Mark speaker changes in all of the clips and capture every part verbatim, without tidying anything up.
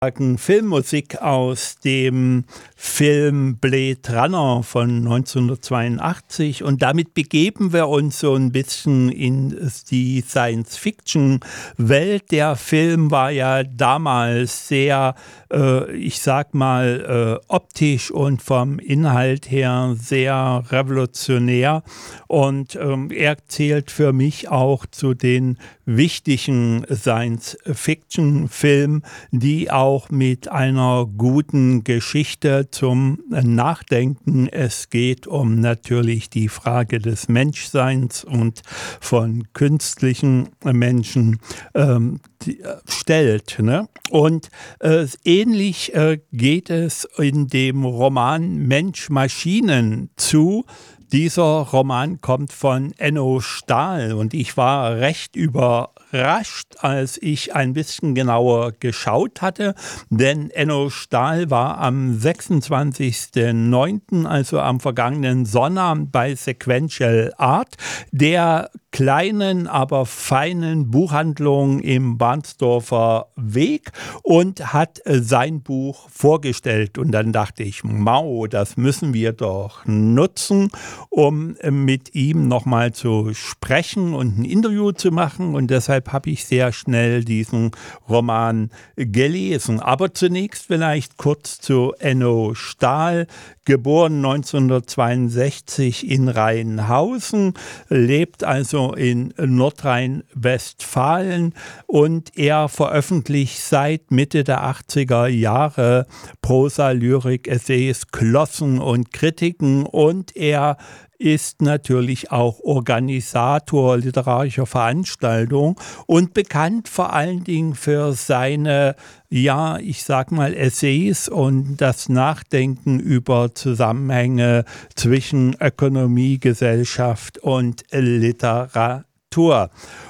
Speaker 1: Filmmusik aus dem Film Blade Runner von neunzehnhundertzweiundachtzig, und damit begeben wir uns so ein bisschen in die Science-Fiction-Welt. Der Film war ja damals sehr, äh, ich sag mal, äh, optisch und vom Inhalt her sehr revolutionär, und ähm, er zählt für mich auch zu den wichtigen Science-Fiction-Filmen, die auch mit einer guten Geschichte zum Nachdenken. Es geht um natürlich die Frage des Menschseins und von künstlichen Menschen ähm, die, äh, stellt. Ne? Und äh, ähnlich äh, geht es in dem Roman Mensch-Maschinen zu. Dieser Roman kommt von Enno Stahl, und ich war recht überrascht, als ich ein bisschen genauer geschaut hatte, denn Enno Stahl war am sechsundzwanzigsten neunten, also am vergangenen Sonnabend, bei Sequential Art, der kleinen, aber feinen Buchhandlung im Bahnsdorfer Weg, und hat sein Buch vorgestellt. Und dann dachte ich, mau, das müssen wir doch nutzen, um mit ihm nochmal zu sprechen und ein Interview zu machen. Und deshalb habe ich sehr schnell diesen Roman gelesen. Aber zunächst vielleicht kurz zu Enno Stahl. Geboren neunzehnhundertzweiundsechzig in Rheinhausen, lebt also in Nordrhein-Westfalen, und er veröffentlicht seit Mitte der achtziger Jahre Prosa, Lyrik, Essays, Glossen und Kritiken, und er ist natürlich auch Organisator literarischer Veranstaltungen und bekannt vor allen Dingen für seine, ja, ich sag mal, Essays und das Nachdenken über Zusammenhänge zwischen Ökonomie, Gesellschaft und Literatur.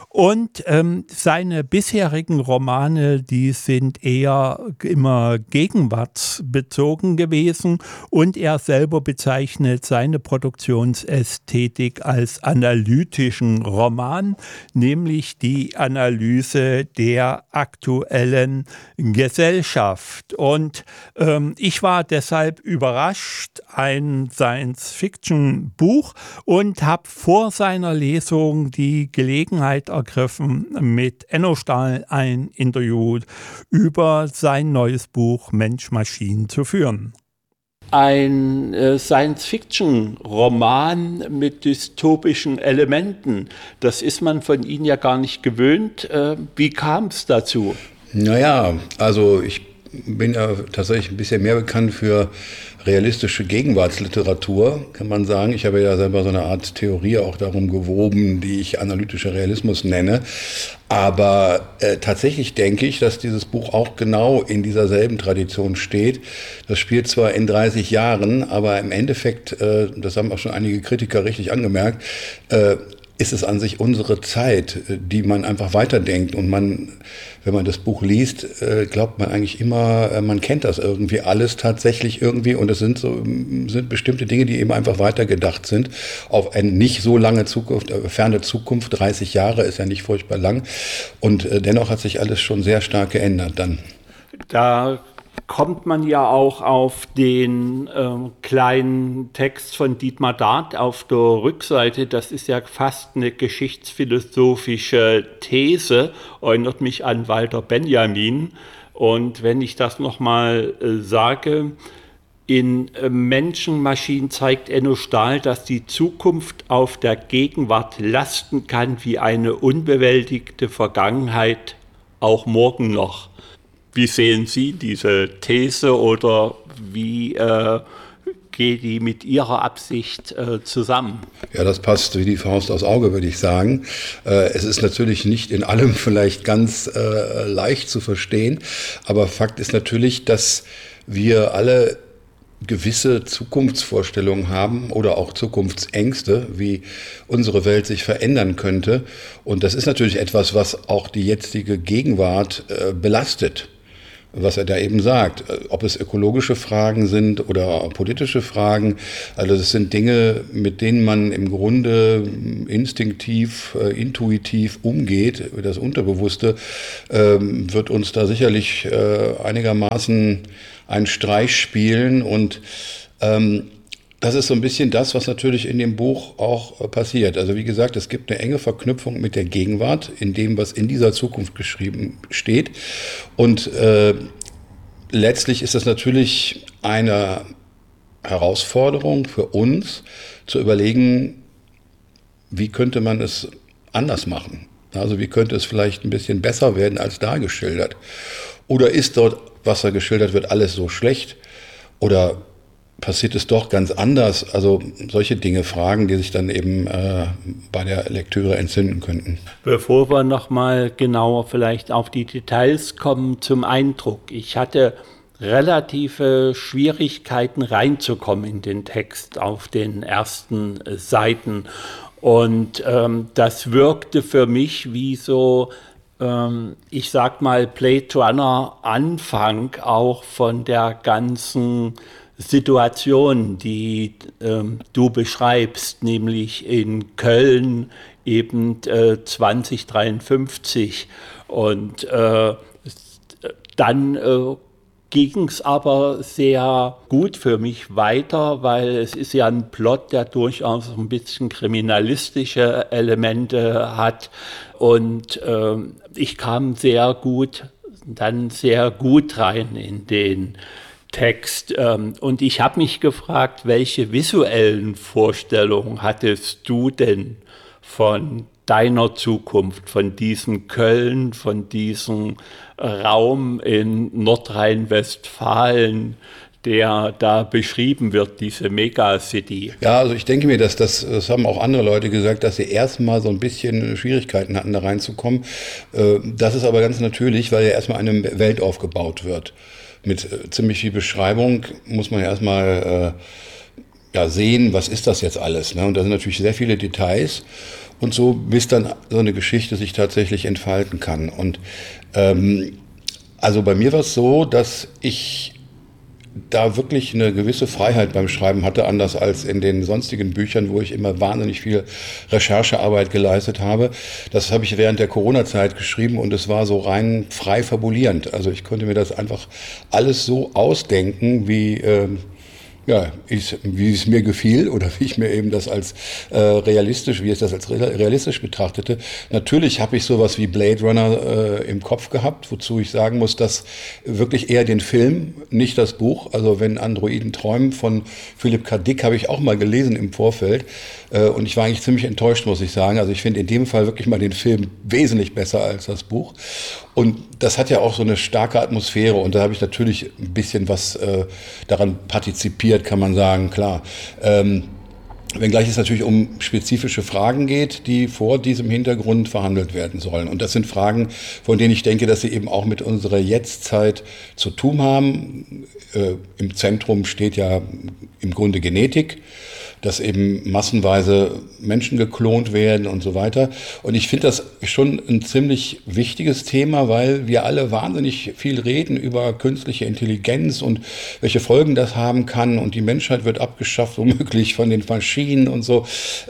Speaker 1: Und ähm, seine bisherigen Romane, die sind eher immer gegenwartsbezogen gewesen, und er selber bezeichnet seine Produktionsästhetik als analytischen Roman, nämlich die Analyse der aktuellen Gesellschaft. Und ähm, ich war deshalb überrascht, ein Science-Fiction-Buch, und habe vor seiner Lesung die Gelegenheit ergriffen, mit Enno Stahl ein Interview über sein neues Buch Mensch-Maschinen zu führen. Ein äh, Science-Fiction-Roman mit dystopischen Elementen, das ist man von Ihnen ja gar nicht gewöhnt. Äh, wie kam es dazu?
Speaker 2: Naja, also ich bin ja tatsächlich ein bisschen mehr bekannt für realistische Gegenwartsliteratur, kann man sagen. Ich habe ja selber so eine Art Theorie auch darum gewoben, die ich analytischer Realismus nenne. Aber äh, tatsächlich denke ich, dass dieses Buch auch genau in dieser selben Tradition steht. Das spielt zwar in dreißig Jahren, aber im Endeffekt, äh, das haben auch schon einige Kritiker richtig angemerkt, äh, ist es an sich unsere Zeit, die man einfach weiterdenkt. Und man, wenn man das Buch liest, glaubt man eigentlich immer, man kennt das irgendwie alles tatsächlich irgendwie. Und es sind so, sind bestimmte Dinge, die eben einfach weitergedacht sind auf eine nicht so lange Zukunft, ferne Zukunft. dreißig Jahre ist ja nicht furchtbar lang. Und dennoch hat sich alles schon sehr stark geändert dann.
Speaker 1: Da kommt man ja auch auf den äh, kleinen Text von Dietmar Dart auf der Rückseite. Das ist ja fast eine geschichtsphilosophische These, erinnert mich an Walter Benjamin. Und wenn ich das nochmal äh, sage, in äh, Mensch-Maschinen zeigt Enno Stahl, dass die Zukunft auf der Gegenwart lasten kann wie eine unbewältigte Vergangenheit, auch morgen noch. Wie sehen Sie diese These, oder wie äh, geht die mit Ihrer Absicht äh, zusammen?
Speaker 2: Ja, das passt wie die Faust aufs Auge, würde ich sagen. Äh, es ist natürlich nicht in allem vielleicht ganz äh, leicht zu verstehen, aber Fakt ist natürlich, dass wir alle gewisse Zukunftsvorstellungen haben oder auch Zukunftsängste, wie unsere Welt sich verändern könnte. Und das ist natürlich etwas, was auch die jetzige Gegenwart äh, belastet. was er da eben sagt. Ob es ökologische Fragen sind oder politische Fragen. Also das sind Dinge, mit denen man im Grunde instinktiv, äh, intuitiv umgeht. Das Unterbewusste ähm, wird uns da sicherlich äh, einigermaßen einen Streich spielen. Und ähm, das ist so ein bisschen das, was natürlich in dem Buch auch passiert. Also wie gesagt, es gibt eine enge Verknüpfung mit der Gegenwart, in dem, was in dieser Zukunft geschrieben steht. Und äh, letztlich ist das natürlich eine Herausforderung für uns, zu überlegen, wie könnte man es anders machen? Also wie könnte es vielleicht ein bisschen besser werden als da geschildert? Oder ist dort, was da geschildert wird, alles so schlecht? Oder passiert es doch ganz anders? Also solche Dinge, Fragen, die sich dann eben äh, bei der Lektüre entzünden könnten.
Speaker 1: Bevor wir nochmal genauer vielleicht auf die Details kommen, zum Eindruck. Ich hatte relative Schwierigkeiten reinzukommen in den Text auf den ersten Seiten. Und ähm, das wirkte für mich wie so, ähm, ich sag mal, Blade Runner Anfang auch von der ganzen Situation, die ähm, du beschreibst, nämlich in Köln eben äh, zwanzig dreiundfünfzig. Und äh, dann äh, ging es aber sehr gut für mich weiter, weil es ist ja ein Plot, der durchaus ein bisschen kriminalistische Elemente hat. Und äh, ich kam sehr gut, dann sehr gut rein in den Text. Und ich habe mich gefragt, welche visuellen Vorstellungen hattest du denn von deiner Zukunft, von diesem Köln, von diesem Raum in Nordrhein-Westfalen, der da beschrieben wird, diese Megacity?
Speaker 2: Ja, also ich denke mir, dass das, das haben auch andere Leute gesagt, dass sie erstmal so ein bisschen Schwierigkeiten hatten, da reinzukommen. Das ist aber ganz natürlich, weil ja erstmal eine Welt aufgebaut wird. Mit äh, ziemlich viel Beschreibung muss man ja erstmal äh, ja, sehen, was ist das jetzt alles. Ne? Und da sind natürlich sehr viele Details und so, bis dann so eine Geschichte sich tatsächlich entfalten kann. Und ähm, also bei mir war es so, dass ich da wirklich eine gewisse Freiheit beim Schreiben hatte, anders als in den sonstigen Büchern, wo ich immer wahnsinnig viel Recherchearbeit geleistet habe. Das habe ich während der Corona-Zeit geschrieben und es war so rein frei fabulierend. Also ich konnte mir das einfach alles so ausdenken, wie äh, ja, ich, wie es mir gefiel oder wie ich mir eben das als äh, realistisch, wie ich das als realistisch betrachtete. Natürlich habe ich sowas wie Blade Runner äh, im Kopf gehabt, wozu ich sagen muss, dass wirklich eher den Film, nicht das Buch. Also wenn Androiden träumen von Philipp K. Dick habe ich auch mal gelesen im Vorfeld äh, und ich war eigentlich ziemlich enttäuscht, muss ich sagen. Also ich finde in dem Fall wirklich mal den Film wesentlich besser als das Buch. Und das hat ja auch so eine starke Atmosphäre und da habe ich natürlich ein bisschen was äh, daran partizipiert, kann man sagen, klar. Ähm, wenngleich es natürlich um spezifische Fragen geht, die vor diesem Hintergrund verhandelt werden sollen. Und das sind Fragen, von denen ich denke, dass sie eben auch mit unserer Jetztzeit zu tun haben. Äh, im Zentrum steht ja im Grunde Genetik, dass eben massenweise Menschen geklont werden und so weiter. Und ich finde das schon ein ziemlich wichtiges Thema, weil wir alle wahnsinnig viel reden über künstliche Intelligenz und welche Folgen das haben kann. Und die Menschheit wird abgeschafft, womöglich von den Maschinen und so.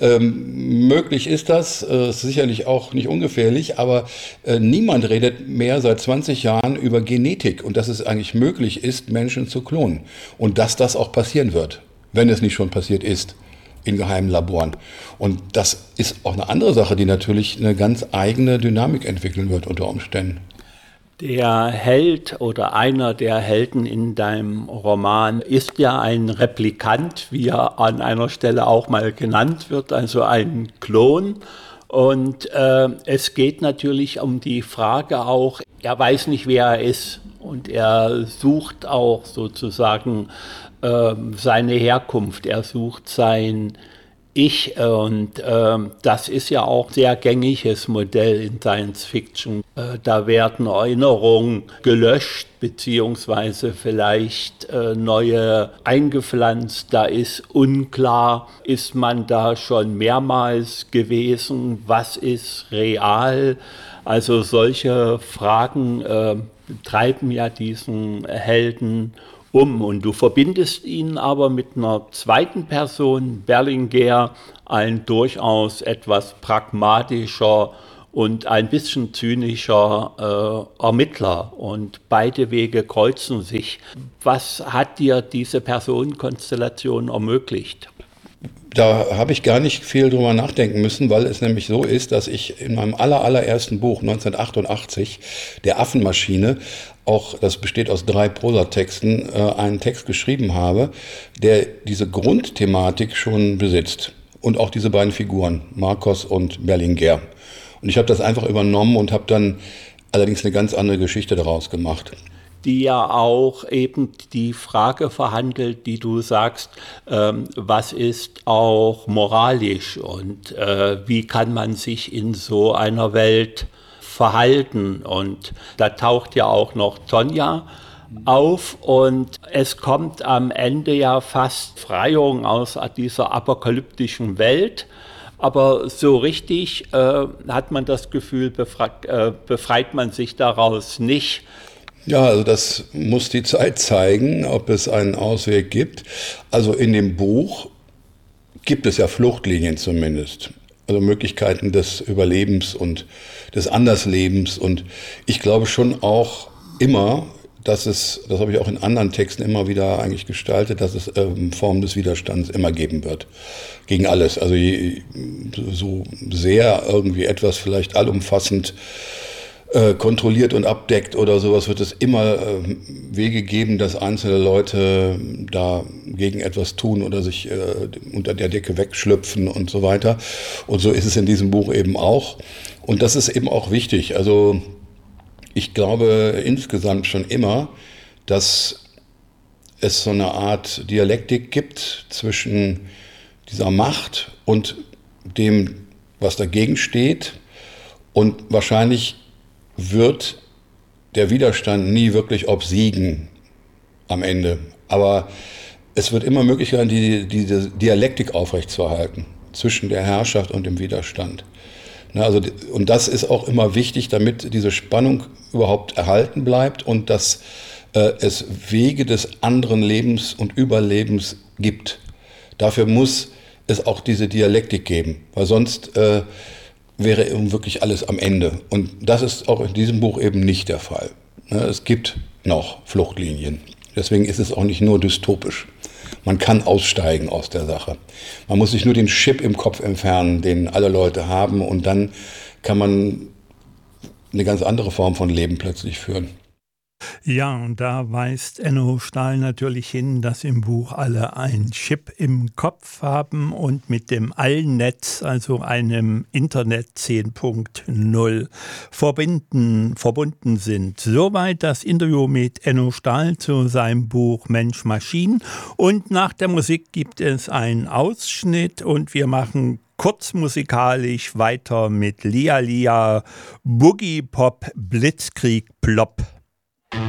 Speaker 2: Ähm, möglich ist das, äh, sicherlich auch nicht ungefährlich, aber äh, niemand redet mehr seit zwanzig Jahren über Genetik und dass es eigentlich möglich ist, Menschen zu klonen. Und dass das auch passieren wird, wenn es nicht schon passiert ist, in geheimen Laboren. Und das ist auch eine andere Sache, die natürlich eine ganz eigene Dynamik entwickeln wird unter Umständen.
Speaker 1: Der Held oder einer der Helden in deinem Roman ist ja ein Replikant, wie er an einer Stelle auch mal genannt wird, also ein Klon. Und äh, es geht natürlich um die Frage auch, er weiß nicht, wer er ist und er sucht auch sozusagen äh, seine Herkunft, er sucht sein Ich und äh, das ist ja auch ein sehr gängiges Modell in Science Fiction. Äh, da werden Erinnerungen gelöscht beziehungsweise vielleicht äh, neue eingepflanzt. Da ist unklar, ist man da schon mehrmals gewesen, was ist real? Also solche Fragen äh, treiben ja diesen Helden um. Und du verbindest ihn aber mit einer zweiten Person, Berlinguer, ein durchaus etwas pragmatischer und ein bisschen zynischer äh, Ermittler. Und beide Wege kreuzen sich. Was hat dir diese Personenkonstellation ermöglicht?
Speaker 2: Da habe ich gar nicht viel drüber nachdenken müssen, weil es nämlich so ist, dass ich in meinem aller, allerersten Buch neunzehnhundertachtundachtzig, der Affenmaschine, auch, das besteht aus drei Prosatexten, äh, einen Text geschrieben habe, der diese Grundthematik schon besitzt. Und auch diese beiden Figuren, Marcos und Berlinguer. Und ich habe das einfach übernommen und habe dann allerdings eine ganz andere Geschichte daraus gemacht.
Speaker 1: Die ja auch eben die Frage verhandelt, die du sagst, ähm, was ist auch moralisch und äh, wie kann man sich in so einer Welt verhalten. Und da taucht ja auch noch Tonja auf und es kommt am Ende ja fast Befreiung aus dieser apokalyptischen Welt. Aber so richtig äh, hat man das Gefühl, befreit, äh, befreit man sich daraus nicht.
Speaker 2: Ja, also das muss die Zeit zeigen, ob es einen Ausweg gibt. Also in dem Buch gibt es ja Fluchtlinien zumindest. Also Möglichkeiten des Überlebens und des Anderslebens. Und ich glaube schon auch immer, dass es, das habe ich auch in anderen Texten immer wieder eigentlich gestaltet, dass es ähm, Formen des Widerstands immer geben wird. Gegen alles. Also je, so sehr irgendwie etwas vielleicht allumfassend äh, kontrolliert und abdeckt oder sowas, wird es immer äh, Wege geben, dass einzelne Leute da gegen etwas tun oder sich äh, unter der Decke wegschlüpfen und so weiter. Und so ist es in diesem Buch eben auch. Und das ist eben auch wichtig. Also ich glaube insgesamt schon immer, dass es so eine Art Dialektik gibt zwischen dieser Macht und dem, was dagegen steht. Und wahrscheinlich wird der Widerstand nie wirklich obsiegen am Ende. Aber es wird immer möglich sein, die, diese Dialektik aufrechtzuerhalten zwischen der Herrschaft und dem Widerstand. Na, also, und das ist auch immer wichtig, damit diese Spannung überhaupt erhalten bleibt und dass äh, es Wege des anderen Lebens und Überlebens gibt. Dafür muss es auch diese Dialektik geben, weil sonst äh, wäre eben wirklich alles am Ende. Und das ist auch in diesem Buch eben nicht der Fall. Es gibt noch Fluchtlinien. Deswegen ist es auch nicht nur dystopisch. Man kann aussteigen aus der Sache. Man muss sich nur den Chip im Kopf entfernen, den alle Leute haben, und dann kann man eine ganz andere Form von Leben plötzlich führen.
Speaker 1: Ja, und da weist Enno Stahl natürlich hin, dass im Buch alle einen Chip im Kopf haben und mit dem Allnetz, also einem Internet zehn Punkt null, verbinden, verbunden sind. Soweit das Interview mit Enno Stahl zu seinem Buch Mensch Maschine. Und nach der Musik gibt es einen Ausschnitt und wir machen kurz musikalisch weiter mit Lia Lia, Boogie Pop, Blitzkrieg Plop.